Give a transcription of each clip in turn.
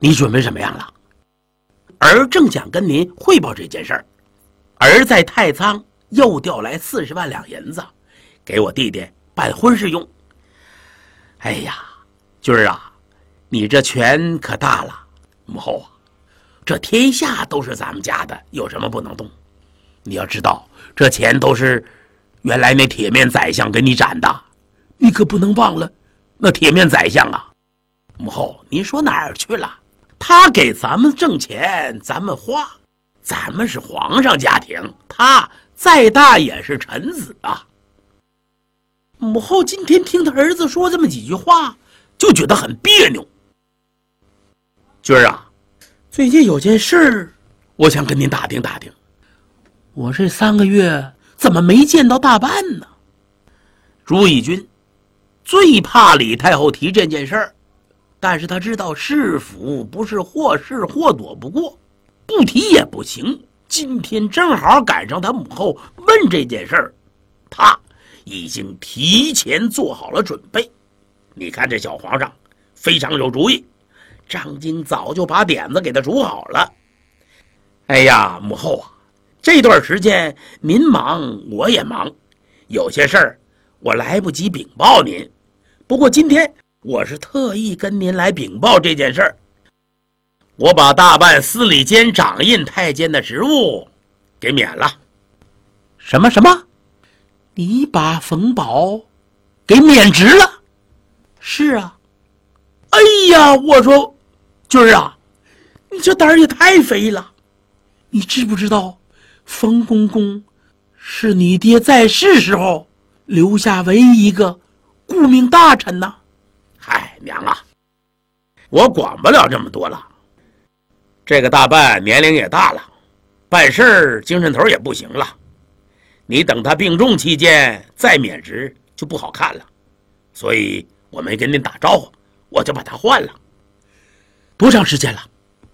你准备怎么样了？儿正想跟您汇报这件事儿，儿在太仓又调来40万两银子，给我弟弟办婚事用。哎呀，军儿啊，你这权可大了，母后啊，这天下都是咱们家的，有什么不能动？你要知道，这钱都是原来那铁面宰相给你攒的，你可不能忘了那铁面宰相啊。母后，您说哪儿去了？他给咱们挣钱，咱们花，咱们是皇上家庭，他再大也是臣子啊。母后今天听他儿子说这么几句话，就觉得很别扭。军儿啊，最近有件事儿，我想跟您打听打听。我这3个月怎么没见到大办呢？如意君最怕李太后提这件事儿，但是他知道是福不是祸，是祸躲不过，不提也不行。今天正好赶上他母后问这件事儿，他已经提前做好了准备。你看这小皇上非常有主意，张京早就把点子给他煮好了。哎呀，母后啊，这段时间您忙我也忙，有些事儿我来不及禀报您，不过今天我是特意跟您来禀报这件事儿。我把大办司礼监掌印太监的职务给免了。什么？你把冯保给免职了？是啊。哎呀，我说军儿啊，你这胆儿也太肥了。你知不知道冯公公是你爹在世时候留下唯一一个顾命大臣呢？嗨，娘啊，我管不了这么多了。这个大办年龄也大了，办事儿精神头也不行了。你等他病重期间再免职就不好看了，所以我没跟您打招呼，我就把他换了。多长时间了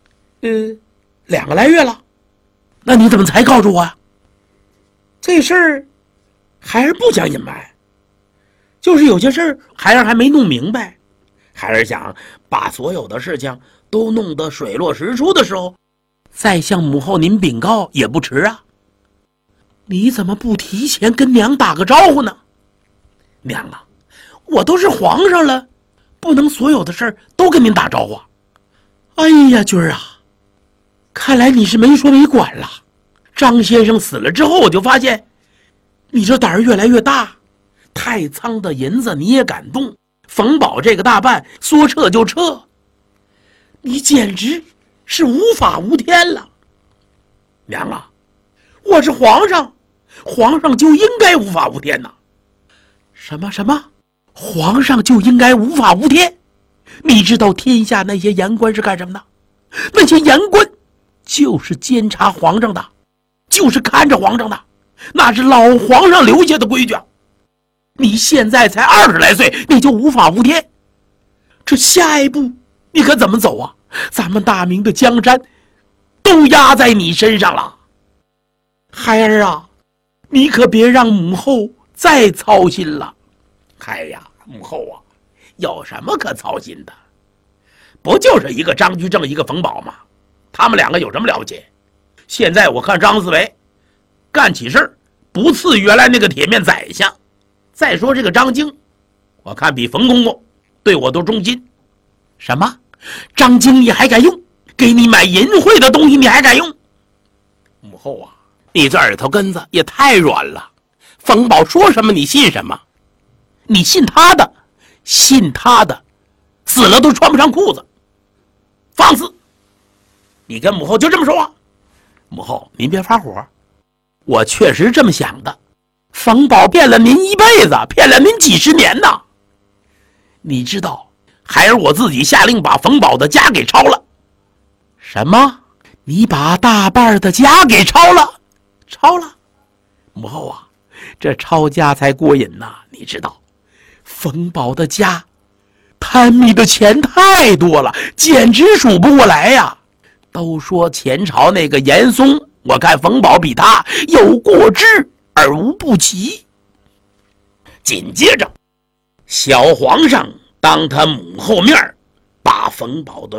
？2个来月了。那你怎么才告诉我呀？这事儿孩儿不想隐瞒，就是有些事儿孩儿还没弄明白，孩儿想把所有的事情都弄得水落石出的时候，再向母后您禀告也不迟啊。你怎么不提前跟娘打个招呼呢？娘啊，我都是皇上了，不能所有的事儿都跟您打招呼。哎呀，军儿啊，看来你是没说没管了。张先生死了之后，我就发现你这胆儿越来越大，太仓的银子你也敢动，冯保这个大办说撤就撤，你简直是无法无天了。娘啊，我是皇上，皇上就应该无法无天呐。什么？皇上就应该无法无天？你知道天下那些言官是干什么的？那些言官就是监察皇上的，就是看着皇上的，那是老皇上留下的规矩。你现在才20来岁，你就无法无天，这下一步你可怎么走啊？咱们大明的江山都压在你身上了。孩儿啊，你可别让母后再操心了。哎呀，母后啊，有什么可操心的？不就是一个张居正，一个冯保吗？他们2个有什么了不起？现在我看张思维干起事儿不次原来那个铁面宰相。再说这个张京，我看比冯公公对我都忠心。什么？张京你还敢用？给你买淫秽的东西你还敢用？母后啊，你这耳朵根子也太软了。冯保说什么你信什么？你信他的，死了都穿不上裤子。放肆！你跟母后就这么说话。母后您别发火，我确实这么想的。冯保骗了您一辈子，骗了您几10年呢。你知道孩儿我自己下令把冯保的家给抄了。什么？你把大半的家给抄了？抄了。母后啊，这抄家才过瘾呐。你知道冯保的家贪迷的钱太多了，简直数不过来呀。都说前朝那个严嵩，我看冯保比他有过之而无不及。紧接着小皇上当他母后面把冯保的